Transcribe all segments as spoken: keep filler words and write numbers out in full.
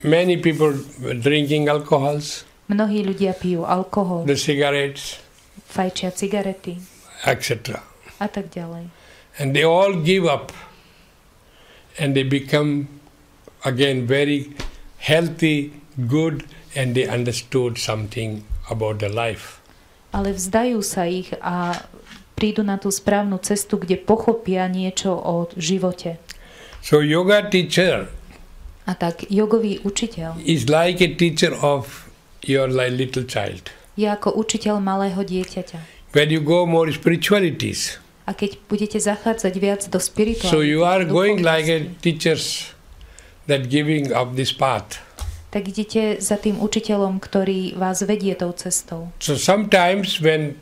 Many people drinking alcohols. Mnohí ľudia pijú alkohol. The cigarettes. Fajčia cigarety. et cetera. A tak ďalej. And they all give up. And they become again very healthy, good, and they understood something about the life. Ale vzdajú sa ich a prídu na tú správnu cestu, kde pochopia niečo o živote. So yoga teacher a tak jogový učiteľ is like a teacher of your little child. Je ako učiteľ malého dieťaťa. When you go more spiritualities. A keď budete zachádzať viac do spirituality. So you are going like a teachers that giving up this path. Tak idete za tým učiteľom, ktorý vás vedie tou cestou. So sometimes when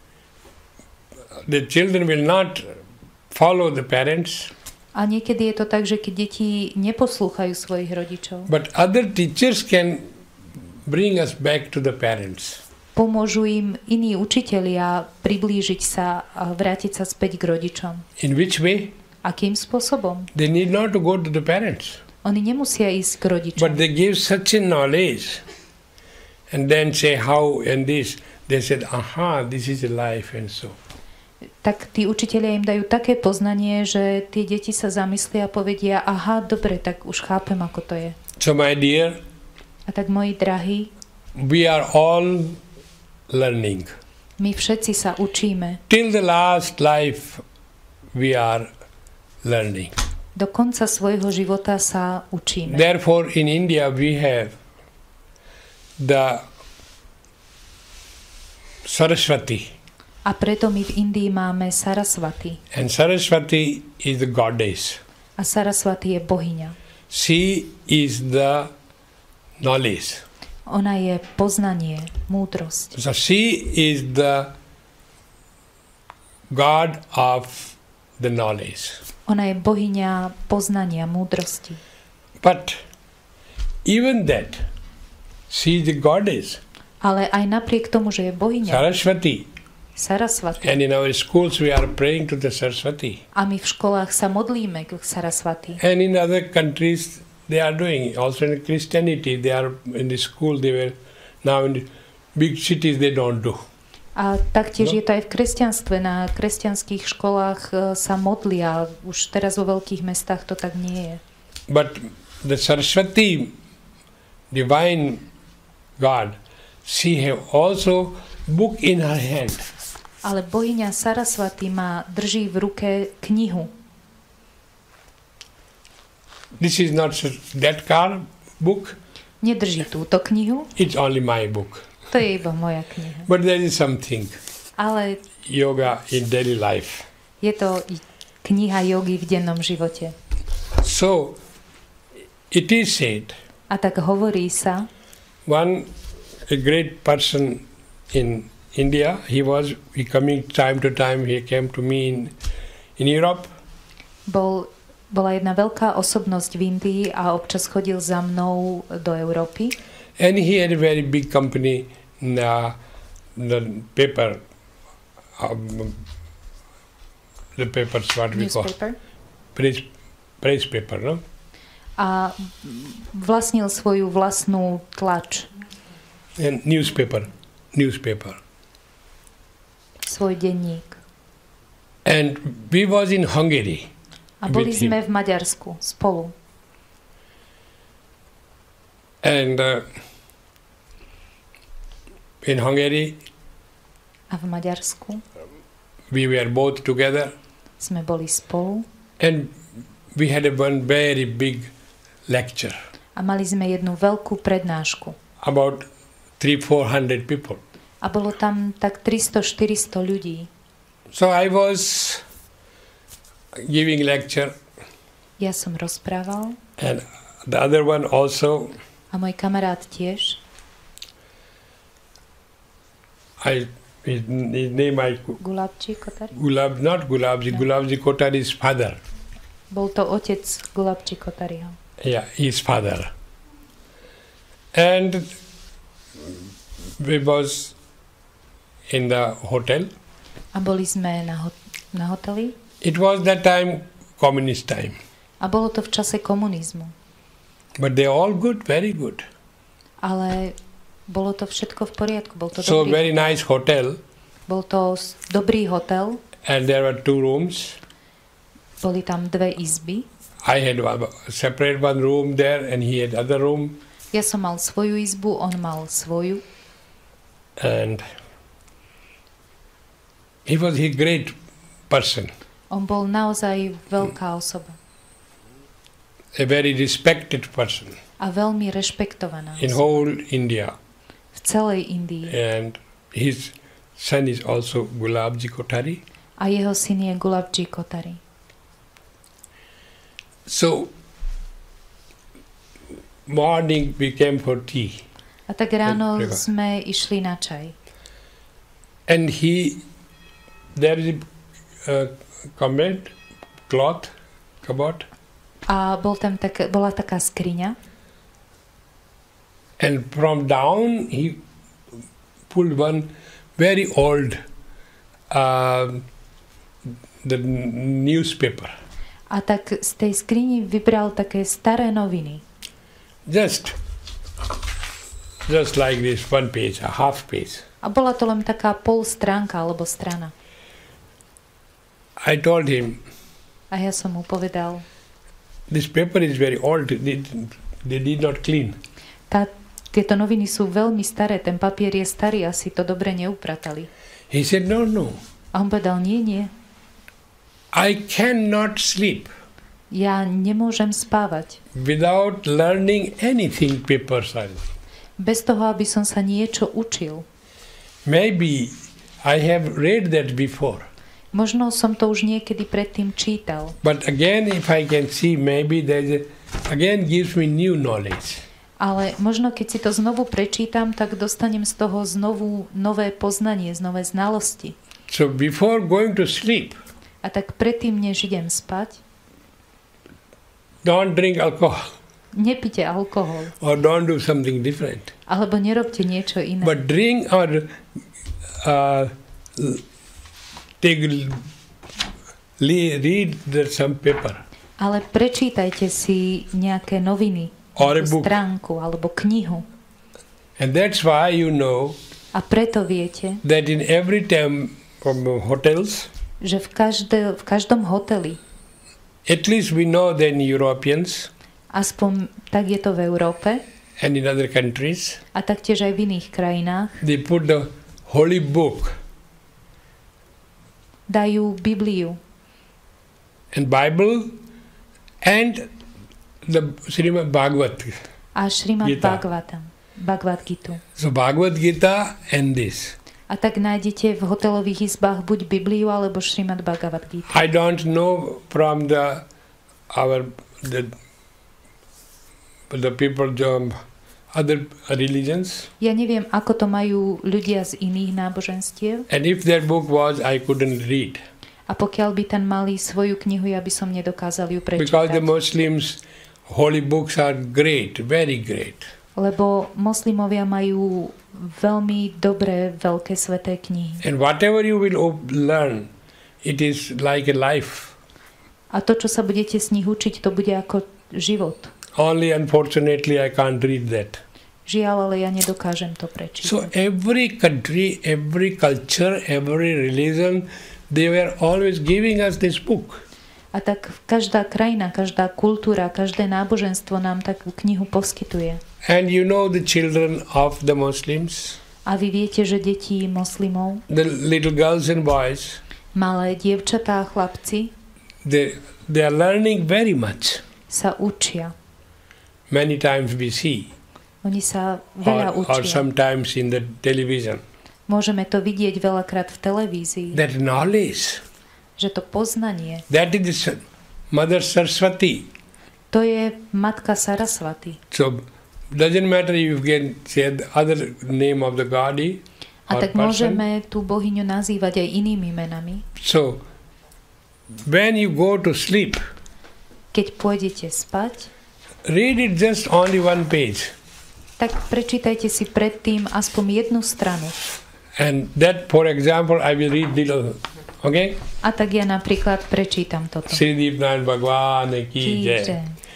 the children will not follow the parents. A niekedy je to tak, že keď deti neposlúchajú svojich rodičov. But other teachers can bring us back to the parents. Pomôžu im iní učitelia priblížiť sa a vrátiť sa späť k rodičom. In which way? Akým spôsobom? They need not to go to the parents. Oni nemusia ísť k rodičom. But they give such a knowledge and then say how and this. They said, aha, this is a life and so. Tak tí učitelia im dajú také poznanie, že tie deti sa zamyslia a povedia, aha, dobre, tak už chápem, ako to je. So my dear, a tak moji drahí, we are all learning. My všetci sa učíme. Till the last life we are learning. Do konca svojho života sa učíme. Therefore in India we have the Saraswati. A preto my v Indii máme Saraswati. And Saraswati is the goddess. A Saraswati je bohyňa. She is the knowledge. Ona je poznanie, múdrosť. So she is the God of the knowledge. Ona je bohyňa poznania, múdrosti. But even that, she is the goddess. Ale aj napriek tomu, že je bohyňa, Saraswati. Saraswati. And in our schools we are praying to the Saraswati. A my v školách sa modlíme k Saraswati. And in other countries they are doing. Also in Christianity, they are in the school, they were now in the big cities they don't do. A taktiež no? je to aj v kresťanstve. Na kresťanských školách sa modlia. Už teraz vo veľkých mestách to tak nie je. But the Saraswati, divine God, she have also book in her hand. Ale bohyňa Saraswati má, drží v ruke knihu. This is not that car book. Nedrží túto knihu. It's only my book. To je iba moja kniha. But there is something. Ale yoga in daily life. Je to kniha jogy v dennom živote. So it is said. A tak hovorí sa. One a great person in India, he was he coming time to time, he came to me in, in Europe. Bol, bola jedna veľká osobnosť v Indii a občas chodil za mnou do Európy. And he had a very big company, uh, the paper, um, the papers what we Newspaper. call, press, press paper, no? A vlastnil svoju vlastnú tlač. And newspaper, newspaper. Svoj denník. And we was in Hungary. A boli sme v Maďarsku spolu. And uh, in Hungary, a v Maďarsku we were both together. Sme boli spolu. And we had a one very big lecture. A mali sme jednu veľkú prednášku. About three, four hundred people. A bolo tam tak tristo štyristo ľudí. So I was giving lecture. Ja som rozprával. And the other one also. A môj kamarát tiež. I his, his name I Gulabji Kotari. Gulab not Gulabji. No. Gulabji Kotari's father. Bol to otec Gulabji Kotariho. Yeah, his father. And we was in the hotel. A boli sme na, ho- na hoteli. It was that time, communist time. A bolo to v čase komunizmu. But they're all good, very good. Ale bolo to všetko v poriadku. Bol to So dobrý, very nice hotel. bol to s- dobrý hotel. And there were two rooms. Boli tam dve izby. I had one, separate one room there and he had other room. Ja som mal svoju izbu, on mal svoju. And he was a great person. On bol naozaj veľká osoba. A very respected person A veľmi rešpektovaná in osoba whole India. v celej Indii. And his son is also Gulabji Kothari. A jeho syn je Gulabji Kothari. So, morning we came for tea. A tak ráno Treba. sme išli na čaj. And he, there is a uh, comment, cloth, cupboard. A bol tam tak, bola taká skriňa. And from down he pulled one very old uh, the newspaper. A tak z tej skrini vybral také staré noviny. Just, just like this one page, a half page. A bola to len taká pol stránka alebo strana. I told him, A ja som mu povedal, this paper is very old, they, they did not clean. tá, tieto noviny sú veľmi staré, ten papier je starý, asi to dobre neupratali. He said, no, no, A on povedal, nie, nie, I cannot sleep ja nemôžem spávať without learning anything paper science. bez toho, aby som sa niečo učil. Maybe I have read that before. Možno som to už niekedy predtým čítal, But again, if I can see, maybe there's a, again gives me new knowledge. ale možno keď si to znovu prečítam, tak dostanem z toho znovu nové poznanie, nové znalosti. So before going to sleep, A tak predtým, než idem spať, don't drink alcohol nepite alkohol, or don't do something different. alebo nerobte niečo iné. But drink or uh, take read the, some paper Ale prečítajte si nejaké noviny, or a nejakú book. stránku alebo knihu. And that's why you know A preto viete, that in every time from hotels, že v, každé, v každom hoteli, at least we know then Europeans aspoň tak je to v Európe and in other countries, a taktiež aj v iných krajinách, they put the holy book dajú Bibliu and Bible and the Srimad Bhagavat. a Šrimad Gita. Bhagavatam, Bhagavad Gitu. So Bhagavad Gita and this. A tak nájdete v hotelových izbách buď Bibliu alebo Šrimad Bhagavad Gitu. I don't know from the our the the people um, other religions, Ja neviem, ako to majú ľudia z iných náboženstiev, and if their book was, I couldn't read a pokiaľ by ten mali svoju knihu, ja by som nedokázal ju because the prečítať. Muslims holy books are great, very great. Lebo moslimovia majú veľmi dobré, veľké sveté knihy. And whatever you will op- learn, it is like a life. A to, čo sa budete z nich učiť, to bude ako život. Only unfortunately I can't read that. Žiaľ, ale ja nedokážem to prečítať. So every country, every culture, every religion, they were always giving us this book. A tak každá krajina, každá kultúra, každé náboženstvo nám takú knihu poskytuje. And you know the children of the Muslims, A vy viete, že deti moslimov, the little girls and boys, malé dievčatá a chlapci, they, they are learning very much. sa učia. Many times we see, Oni sa veľa or, or učia. sometimes in the television. Môžeme to vidieť veľakrát v televízii, That knowledge, že to poznanie, that is the Mother Saraswati. to je Matka Sarasvati. So doesn't matter if you can say the other name of the God A or tak person. môžeme tú bohyňu nazývať aj inými menami. So when you go to sleep, Keď pôjdete spať, read it just only one page. tak prečítajte si predtým aspoň jednu stranu. And that, for example, I will read little, okay? A tak ja napríklad prečítam toto. Sridip Naran Bhagwan ki Ki jai. jai.